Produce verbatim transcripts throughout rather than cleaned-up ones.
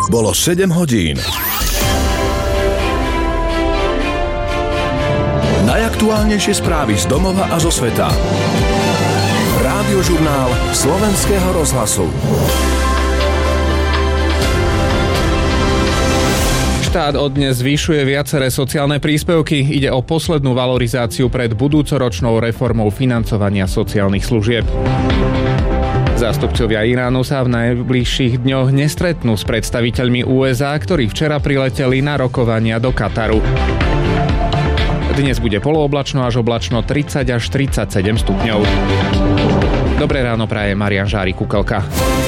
Bolo sedem hodín. Najaktuálnejšie správy z domova a zo sveta. Rádiožurnál Slovenského rozhlasu. Štát od dnes zvyšuje viaceré sociálne príspevky. Ide o poslednú valorizáciu pred budúcoročnou reformou financovania sociálnych služieb. Zástupcovia Iránu sa v najbližších dňoch nestretnú s predstaviteľmi ú es á, ktorí včera prileteli na rokovania do Kataru. Dnes bude polooblačno až oblačno tridsať až tridsaťsedem stupňov. Dobré ráno praje Marián Žárik-Kukelka.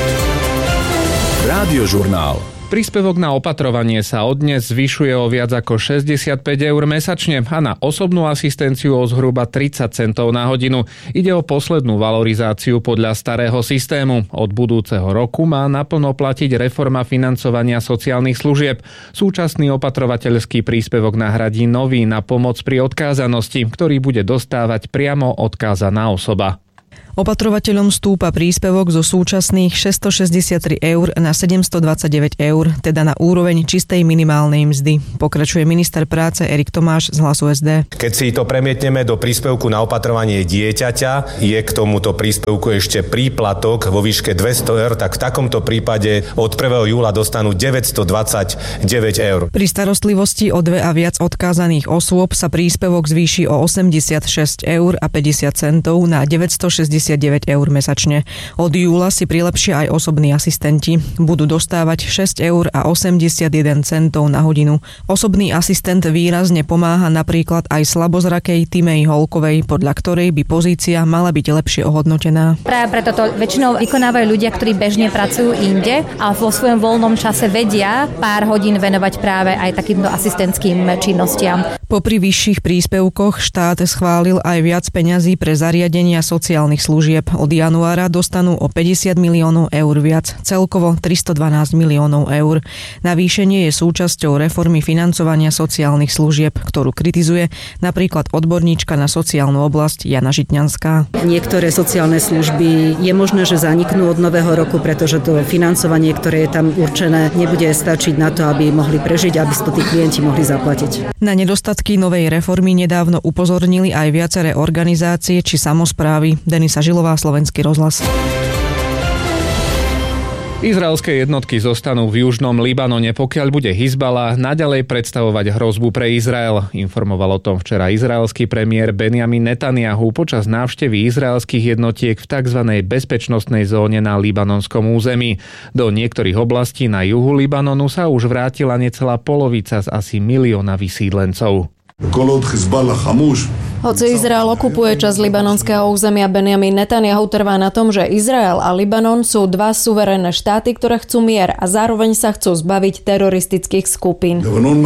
Rádiožurnál. Príspevok na opatrovanie sa od dnes zvyšuje o viac ako šesťdesiatpäť eur mesačne a na osobnú asistenciu o zhruba tridsať centov na hodinu. Ide o poslednú valorizáciu podľa starého systému. Od budúceho roku má naplno platiť reforma financovania sociálnych služieb. Súčasný opatrovateľský príspevok nahradí nový na pomoc pri odkázanosti, ktorý bude dostávať priamo odkázaná osoba. Opatrovateľom stúpa príspevok zo súčasných šesťstošesťdesiattri eur na sedemstodvadsaťdeväť eur, teda na úroveň čistej minimálnej mzdy. Pokračuje minister práce Erik Tomáš z Hlasu es dé. Keď si to premietneme do príspevku na opatrovanie dieťaťa, je k tomuto príspevku ešte príplatok vo výške dvesto eur, tak v takomto prípade od prvého júla dostanú deväťstodvadsaťdeväť eur. Pri starostlivosti o dve a viac odkázaných osôb sa príspevok zvýši o osemdesiatšesť eur a päťdesiat centov na deväťstošesťdesiatdeväť eur mesačne. Od júla si prilepšia aj osobní asistenti. Budú dostávať šesť eur a osemdesiatjeden centov na hodinu. Osobný asistent výrazne pomáha napríklad aj slabozrakej Timei Holkovej, podľa ktorej by pozícia mala byť lepšie ohodnotená. Práve preto to väčšinou vykonávajú ľudia, ktorí bežne pracujú inde a vo svojom voľnom čase vedia pár hodín venovať práve aj takýmto asistentským činnostiam. Popri vyšších príspevkoch štát schválil aj viac peňazí pre zariadenia sociálnych služieb. Od januára dostanú o päťdesiat miliónov eur viac, celkovo tristodvanásť miliónov eur. Navýšenie je súčasťou reformy financovania sociálnych služieb, ktorú kritizuje napríklad odborníčka na sociálnu oblasť Jana Žitňanská. Niektoré sociálne služby je možné, že zaniknú od nového roku, pretože to financovanie, ktoré je tam určené, nebude stačiť na to, aby mohli prežiť, aby si to tí klienti mohli zaplatiť. Na nedostatky novej reformy nedávno upozornili aj viaceré organizácie či samosprávy. Denisa Žilová, Slovenský rozhlas. Izraelské jednotky zostanú v južnom Libanone, pokiaľ bude Hizbalah naďalej predstavovať hrozbu pre Izrael. Informoval o tom včera izraelský premiér Benjamin Netanjahu počas návštevy izraelských jednotiek v tzv. Bezpečnostnej zóne na libanonskom území. Do niektorých oblastí na juhu Libanonu sa už vrátila necelá polovica z asi milióna vysídlencov. Hoci Izrael okupuje časť libanonského územia, Benjamin Netanjahu trvá na tom, že Izrael a Libanon sú dva suverénne štáty, ktoré chcú mier a zároveň sa chcú zbaviť teroristických skupín.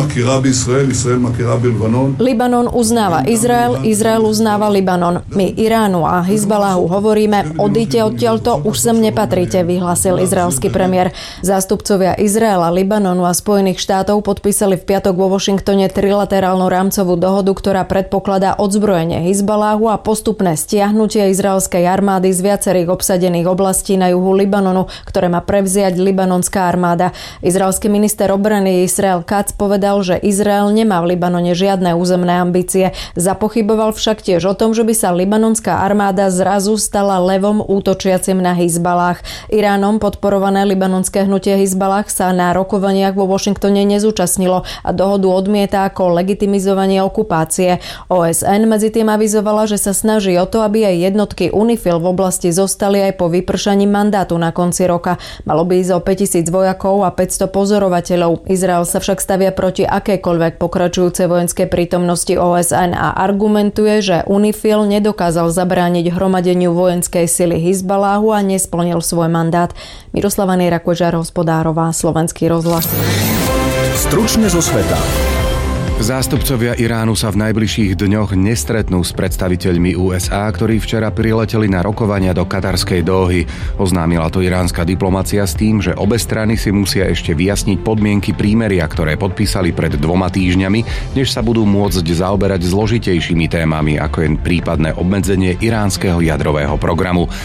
Libanon uznáva Izrael, Izrael uznáva Libanon. My Iránu a Hizbalahu hovoríme, odíďte odtiaľto, už sem nepatríte, vyhlásil izraelský premiér. Zástupcovia Izraela, Libanonu a Spojených štátov podpísali v piatok vo Washingtone trilaterálnu rámcovú dohodu, ktorá predpokladá odzbrojenie Hizbalahu a postupné stiahnutie izraelskej armády z viacerých obsadených oblastí na juhu Libanonu, ktoré má prevziať libanonská armáda. Izraelský minister obrany Israel Katz povedal, že Izrael nemá v Libanone žiadne územné ambície. Zapochyboval však tiež o tom, že by sa libanonská armáda zrazu stala levom útočiacim na Hizbalah. Iránom podporované libanonské hnutie Hizbalah sa na rokovaniach vo Washingtone nezúčastnilo a dohodu odmieta ako legitimizovanie okupácie. ó es en medzi tým avizovala, že sa snaží o to, aby aj jednotky UNIFIL v oblasti zostali aj po vypršaní mandátu na konci roka. Malo by ísť o päťtisíc vojakov a päťsto pozorovateľov. Izrael sa však stavia proti akékoľvek pokračujúcej vojenskej prítomnosti ó es en a argumentuje, že UNIFIL nedokázal zabrániť hromadeniu vojenskej sily Hizbalahu a nesplnil svoj mandát. Miroslava Nejra-Kožár, Hospodárová, Slovenský rozhlas. Stručne zo sveta. Zástupcovia Iránu sa v najbližších dňoch nestretnú s predstaviteľmi ú es á, ktorí včera prileteli na rokovania do katarskej Dóhy. Oznámila to iránska diplomacia s tým, že obe strany si musia ešte vyjasniť podmienky prímeria, ktoré podpísali pred dvoma týždňami, než sa budú môcť zaoberať zložitejšími témami, ako je prípadné obmedzenie iránskeho jadrového programu.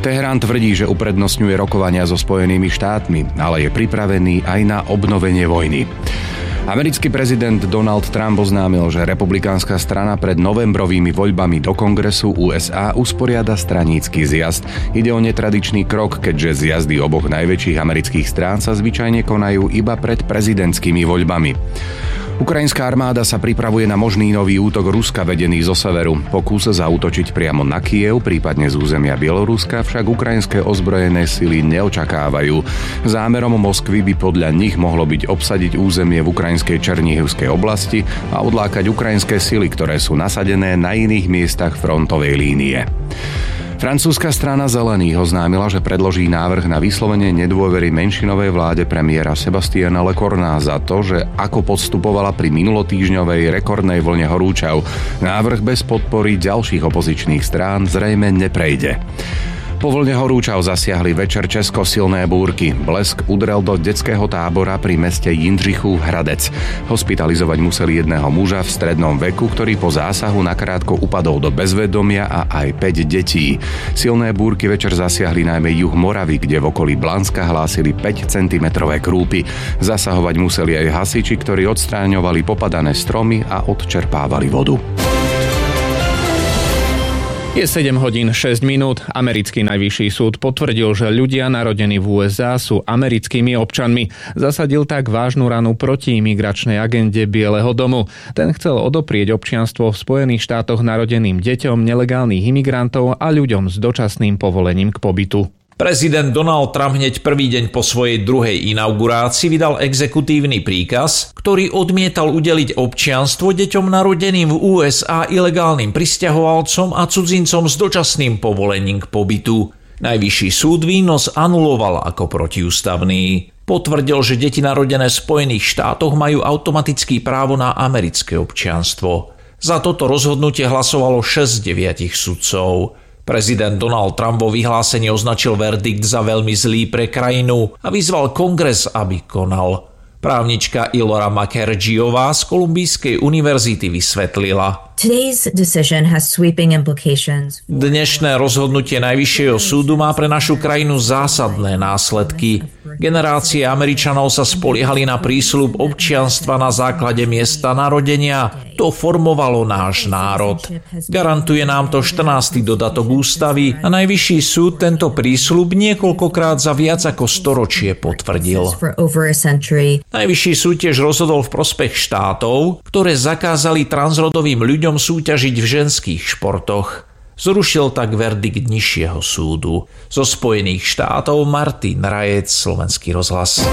Teherán tvrdí, že uprednostňuje rokovania so Spojenými štátmi, ale je pripravený aj na obnovenie vojny. Americký prezident Donald Trump oznámil, že republikánska strana pred novembrovými voľbami do Kongresu ú es á usporiada stranícky zjazd. Ide o netradičný krok, keďže zjazdy oboch najväčších amerických strán sa zvyčajne konajú iba pred prezidentskými voľbami. Ukrajinská armáda sa pripravuje na možný nový útok Ruska vedený zo severu. Pokus zaútočiť priamo na Kyjev, prípadne z územia Bieloruska, však ukrajinské ozbrojené sily neočakávajú. Zámerom Moskvy by podľa nich mohlo byť obsadiť územie v ukrajinskej Černihivskej oblasti a odlákať ukrajinské sily, ktoré sú nasadené na iných miestach frontovej línie. Francúzska strana Zelených oznámila, že predloží návrh na vyslovenie nedôvery menšinovej vláde premiéra Sebastiana Lecorna za to, že ako postupovala pri minulotýždňovej rekordnej vlne horúčav. Návrh bez podpory ďalších opozičných strán zrejme neprejde. Po vlne horúčav zasiahli večer Česko silné búrky. Blesk udrel do detského tábora pri meste Jindřichův Hradec. Hospitalizovať museli jedného muža v strednom veku, ktorý po zásahu nakrátko upadol do bezvedomia a aj päť detí. Silné búrky večer zasiahli najmä juh Moravy, kde v okolí Blanska hlásili päť centimetrové krúpy. Zasahovať museli aj hasiči, ktorí odstráňovali popadané stromy a odčerpávali vodu. Je sedem hodín šesť minút. Americký najvyšší súd potvrdil, že ľudia narodení v ú es á sú americkými občanmi. Zasadil tak vážnu ranu proti imigračnej agende Bieleho domu. Ten chcel odoprieť občianstvo v Spojených štátoch narodeným deťom nelegálnych imigrantov a ľuďom s dočasným povolením k pobytu. Prezident Donald Trump hneď prvý deň po svojej druhej inaugurácii vydal exekutívny príkaz, ktorý odmietal udeliť občianstvo deťom narodeným v ú es á ilegálnym prisťahovalcom a cudzincom s dočasným povolením k pobytu. Najvyšší súd výnos anuloval ako protiústavný. Potvrdil, že deti narodené v Spojených štátoch majú automaticky právo na americké občianstvo. Za toto rozhodnutie hlasovalo šesť z deviatich sudcov. Prezident Donald Trump vo vyhlásení označil verdikt za veľmi zlý pre krajinu a vyzval Kongres, aby konal. Právnička Ilora Makerjiová z Kolumbijskej univerzity vysvetlila. Dnešné rozhodnutie Najvyššieho súdu má pre našu krajinu zásadné následky. Generácie Američanov sa spoliehali na prísľub občianstva na základe miesta narodenia. To formovalo náš národ. Garantuje nám to štrnásty dodatok ústavy a Najvyšší súd tento prísľub niekoľkokrát za viac ako storočie potvrdil. Najvyšší súd tiež rozhodol v prospech štátov, ktoré zakázali transrodovým ľuďom súťažiť v ženských športoch. Zrušil tak verdikt nižšieho súdu. Zo Spojených štátov Martin Rajec, Slovenský rozhlas.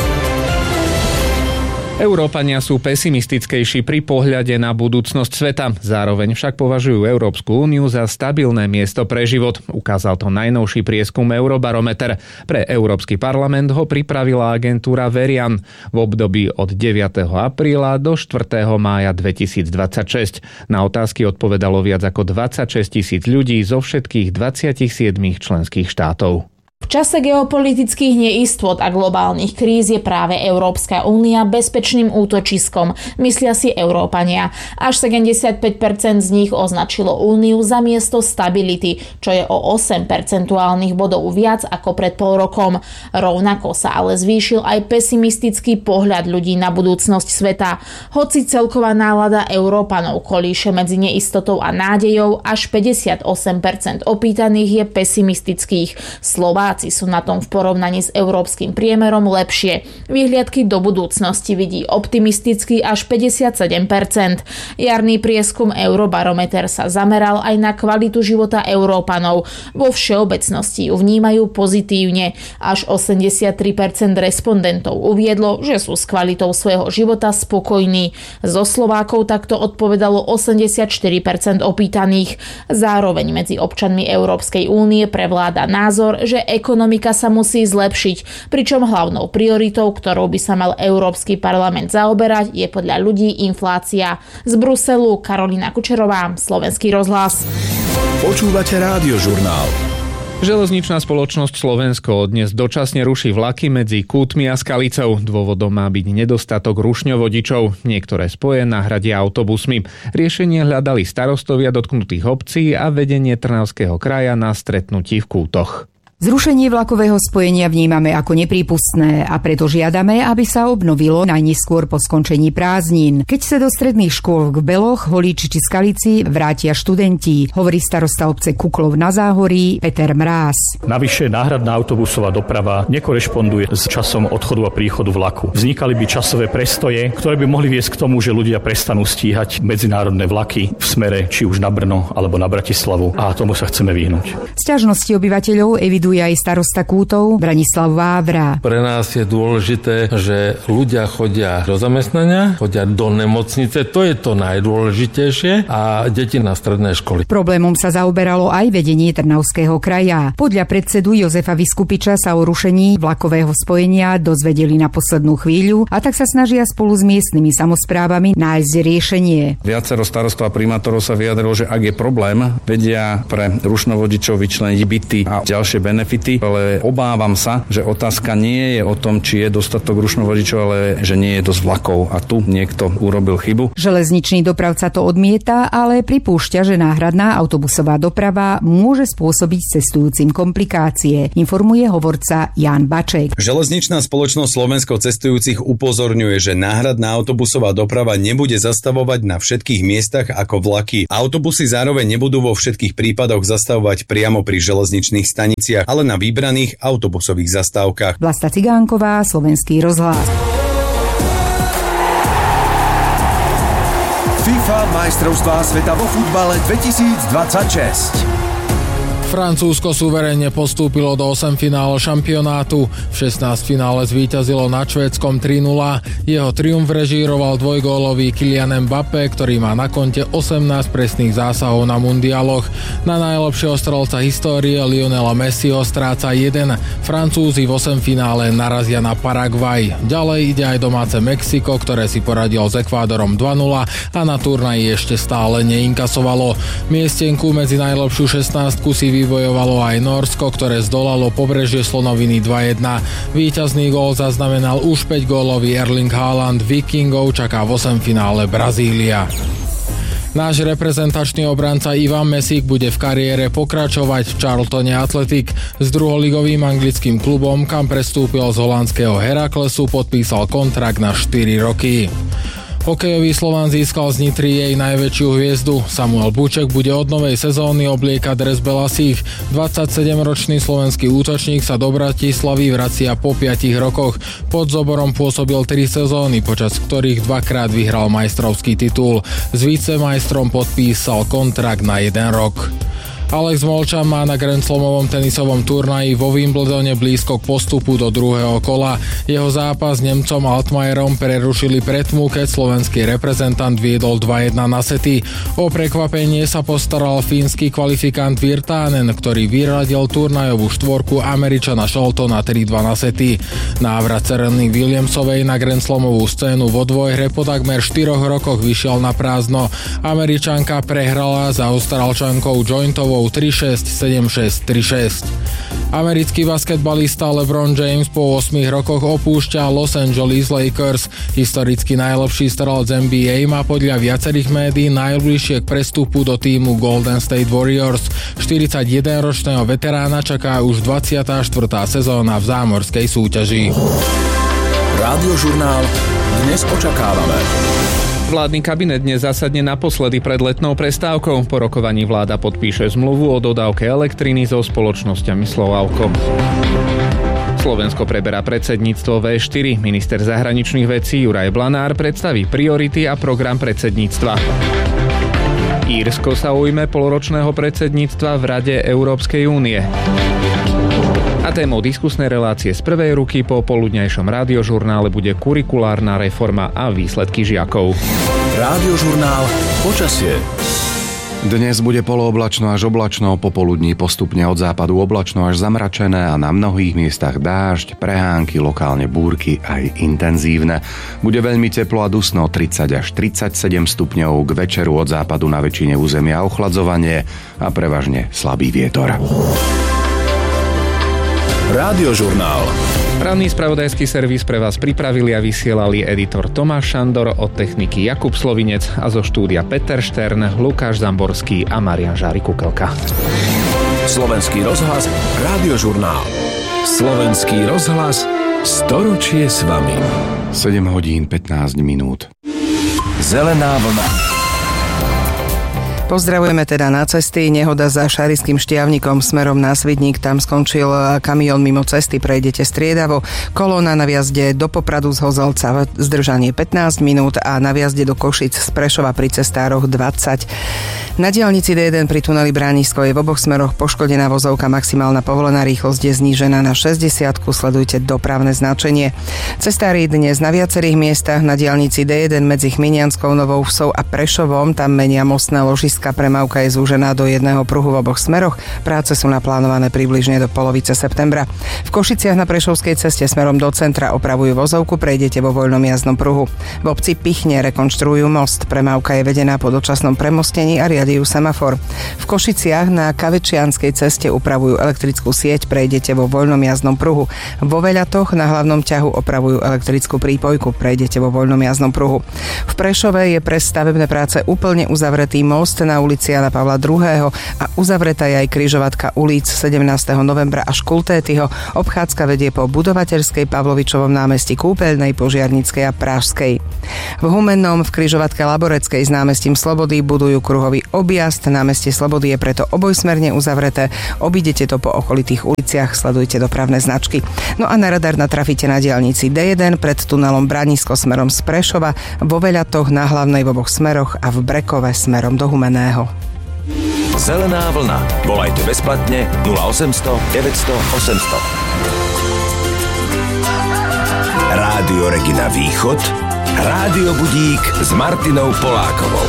Európania sú pesimistickejší pri pohľade na budúcnosť sveta. Zároveň však považujú Európsku úniu za stabilné miesto pre život. Ukázal to najnovší prieskum Eurobarometer. Pre Európsky parlament ho pripravila agentúra Verian v období od deviateho apríla do štvrtého mája dvetisícdvadsaťšesť. Na otázky odpovedalo viac ako dvadsaťšesť tisíc ľudí zo všetkých dvadsaťsedem členských štátov. V čase geopolitických neistôt a globálnych kríz je práve Európska únia bezpečným útočiskom, myslia si Európania. Až sedemdesiatpäť percent z nich označilo úniu za miesto stability, čo je o osem percentuálnych bodov viac ako pred pol rokom. Rovnako sa ale zvýšil aj pesimistický pohľad ľudí na budúcnosť sveta. Hoci celková nálada Európanov kolíše medzi neistotou a nádejou, až päťdesiatosem percent opýtaných je pesimistických. Slováci sú na tom v porovnaní s európskym priemerom lepšie. Výhliadky do budúcnosti vidí optimisticky až päťdesiatsedem percent. Jarný prieskum Eurobarometer sa zameral aj na kvalitu života Európanov. Vo všeobecnosti ju vnímajú pozitívne. Až osemdesiattri percent respondentov uviedlo, že sú s kvalitou svojho života spokojní. Zo Slovákov takto odpovedalo osemdesiatštyri percent opýtaných. Zároveň medzi občanmi Európskej únie prevláda názor, že ekonomika sa musí zlepšiť, pričom hlavnou prioritou, ktorou by sa mal Európsky parlament zaoberať, je podľa ľudí inflácia. Z Bruselu Karolina Kučerová, Slovenský rozhlas. Počúvate Rádiožurnál. Železničná spoločnosť Slovensko dnes dočasne ruší vlaky medzi Kútmi a Skalicou. Dôvodom má byť nedostatok rušňovodičov. Niektoré spoje nahradia autobusmi. Riešenie hľadali starostovia dotknutých obcí a vedenie Trnavského kraja na stretnutí v Kútoch. Zrušenie vlakového spojenia vnímame ako neprípustné a preto žiadame, aby sa obnovilo najneskôr po skončení prázdnin. Keď sa do stredných škôl v Beloch, Holíči či Skalici vrátia študenti, hovorí starosta obce Kuklov na Záhorí Peter Mráz. Navyše náhradná autobusová doprava nekorešponduje s časom odchodu a príchodu vlaku. Vznikali by časové prestoje, ktoré by mohli viesť k tomu, že ľudia prestanú stíhať medzinárodné vlaky v smere či už na Brno alebo na Bratislavu a tomu sa chceme vyhnúť. Sťažnosti obyvateľov evidujú aj starosta Kútov Branislav Vávra. Pre nás je dôležité, že ľudia chodia do zamestnania, chodia do nemocnice, to je to najdôležitejšie, a deti na stredné školy. Problémom sa zaoberalo aj vedenie Trnavského kraja. Podľa predsedu Jozefa Viskupiča sa o rušení vlakového spojenia dozvedeli na poslednú chvíľu a tak sa snažia spolu s miestnymi samosprávami nájsť riešenie. Viacero starostov a primátorov sa vyjadrilo, že ak je problém, vedia pre rušnovodičov vyčleniť byty a ďalšie benefity. Benefity, ale obávam sa, že otázka nie je o tom, či je dostatok rušnovodičov, ale že nie je dosť vlakov a tu niekto urobil chybu. Železničný dopravca to odmieta, ale pripúšťa, že náhradná autobusová doprava môže spôsobiť cestujúcim komplikácie, informuje hovorca Ján Baček. Železničná spoločnosť Slovensko cestujúcich upozorňuje, že náhradná autobusová doprava nebude zastavovať na všetkých miestach ako vlaky. Autobusy zároveň nebudú vo všetkých prípadoch zastavovať priamo pri železničných staniciach, ale na vybraných autobusových zastávkach. Vlasta Cigánková, Slovenský rozhlas. FIFA majstrovstvá sveta vo futbale dvetisícdvadsaťšesť. Francúzsko suverénne postúpilo do osemfinále šampionátu. V šestnástfinále zvíťazilo nad Švédskom tri nula. Jeho triumf režíroval dvojgólový Kylian Mbappé, ktorý má na konte osemnásť presných zásahov na mundialoch. Na najlepšieho strelca histórie Lionela Messiho stráca jeden. Francúzi v osemfinále narazia na Paraguaj. Ďalej ide aj domáce Mexiko, ktoré si poradilo s Ekvádorom dva nula a na turnaji ešte stále neinkasovalo. Miestenku medzi najlepšiu šestnástku si vybojovalo aj Nórsko, ktoré zdolalo pobrežie Slonoviny dva jedna. Víťazný gól zaznamenal už päťgólový Erling Haaland. Vikingov čaká v osemfinále Brazília. Náš reprezentačný obranca Ivan Mesík bude v kariére pokračovať v Charltone Athletic. S druholigovým anglickým klubom, kam prestúpil z holandského Heraklesu, podpísal kontrakt na štyri roky. Hokejový Slovan získal z Nitry jej najväčšiu hviezdu. Samuel Buček bude od novej sezóny obliekať dres belasých. dvadsaťsedemročný slovenský útočník sa do Bratislavy vracia po piatich rokoch. Pod Zoborom pôsobil tri sezóny, počas ktorých dvakrát vyhral majstrovský titul. S vicemajstrom podpísal kontrakt na jeden rok. Alex Molčan má na Grand Slamovom tenisovom turnaji vo Wimbledone blízko k postupu do druhého kola. Jeho zápas s Nemcom Altmaierom prerušili pretmu, keď slovenský reprezentant viedol dva jedna na sety. O prekvapenie sa postaral fínsky kvalifikant Virtanen, ktorý vyradil turnajovú štvorku Američana Sheltona tri dva na sety. Návrat Sereny Williamsovej na Grand Slamovú scénu vo dvojhre po takmer štyroch rokoch vyšiel na prázdno. Američanka prehrala za Austrálčankou Jointovou tri šesť, sedem šesť, tri šesť. Americký basketbalista LeBron James po ôsmich rokoch opúšťa Los Angeles Lakers. Historicky najlepší strelec z N B A má podľa viacerých médií najbližšie k prestupu do týmu Golden State Warriors. štyridsaťjedenročného veterána čaká už dvadsiata štvrtá sezóna v zámorskej súťaži. Rádiožurnál Dnes očakávame. Vládny kabinet dnes zasadne naposledy pred letnou prestávkou. Po rokovaní vláda podpíše zmluvu o dodávke elektriny so spoločnosťami Slovalko. Slovensko preberá predsedníctvo vé štyri. Minister zahraničných vecí Juraj Blanár predstaví priority a program predsedníctva. Írsko sa ujme poloročného predsedníctva v Rade Európskej únie. A témou diskusnej relácie z prvej ruky po poludňajšom rádiožurnále bude kurikulárna reforma a výsledky žiakov. Rádiožurnál Počasie. Dnes bude polooblačno až oblačno, popoludní postupne od západu oblačno až zamračené a na mnohých miestach dážď, prehánky, lokálne búrky aj intenzívne. Bude veľmi teplo a dusno, tridsať až tridsaťsedem stupňov, k večeru od západu na väčšine územia ochladzovanie a prevažne slabý vietor. Radiožurnál. Ranný spravodajský servis pre vás pripravili a vysielali editor Tomáš Šandor, od techniky Jakub Slovinec a zo štúdia Peter Štern, Lukáš Zamborský a Marian Žári-Kukelka. Slovenský rozhlas, Radiožurnál. Slovenský rozhlas, storočie s vami. sedem hodín pätnásť minút. Zelená vlna. Pozdravujeme teda na cesty. Nehoda za Šarišským Štiavnikom smerom na Svidník. Tam skončil kamión mimo cesty. Prejdete striedavo. Kolóna na viazde do Popradu z Hozolca zdržanie pätnásť minút a na viazde do Košic z Prešova pri cestároch dvadsať. Na diaľnici dé jeden pri tuneli Bránisko je v oboch smeroch poškodená vozovka. Maximálna povolená rýchlosť je znížená na šesťdesiat. Sledujte dopravné značenie. Cestári dnes na viacerých miestach na diaľnici dé jeden medzi Chminianskou, Novou Vsou a Prešovom. Tam menia mostné ložiska. Premávka je zúžená do jedného pruhu v oboch smeroch. Práce sú naplánované približne do polovice septembra. V Košiciach na Prešovskej ceste smerom do centra opravujú vozovku, prejdete vo voľnom jazdnom pruhu. V obci Pichne rekonštruujú most. Premávka je vedená po dočasnom premostení a riadijú semafor. V Košiciach na Kavečianskej ceste upravujú elektrickú sieť, prejdete vo voľnom jazdnom pruhu. Vo Veľatoch na hlavnom ťahu opravujú elektrickú prípojku, prejdete vo voľnom jazdnom pruhu. V Prešove je pre stavebné práce úplne uzavretý most na ulici Jana Pavla druhého. a uzavretá je aj križovatka ulic sedemnásteho novembra až Kultétyho. Obchádzka vedie po Budovateľskej, Pavlovičovom námestí, Kúpeľnej, Požiarnickej a Pražskej. V Humennom v križovatke Laboreckej s námestím Slobody budujú kruhový objazd. Námestie Slobody je preto obojsmerne uzavreté. Obídete to po okolitých uliciach, sledujte dopravné značky. No a na radar natrafíte na diaľnici dé jeden pred tunelom Branisko smerom z Prešova, vo Veľatoch na hlavnej v oboch smeroch a v Brekove smerom do Humenného. Zelená vlna. Volajte bezplatne nula osemsto deväťsto osemsto. Rádio Regina Východ. Rádio Budík s Martinou Polákovou.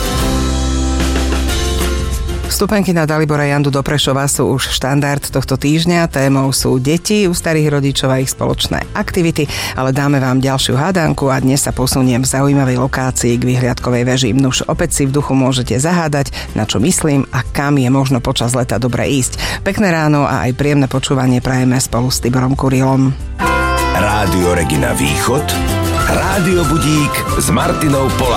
Vstupenky na Dalibora Jandu do Prešova sú už štandard tohto týždňa. Témou sú deti u starých rodičov a ich spoločné aktivity, ale dáme vám ďalšiu hádanku a dnes sa posuniem v zaujímavej lokácii k vyhliadkovej veži. Nuž opäť si v duchu môžete zahádať, na čo myslím a kam je možno počas leta dobre ísť. Pekné ráno a aj príjemné počúvanie prajeme spolu s Tiborom Kurilom. Rádio Regina Východ. Rádio Budík s Martinou Polákovou.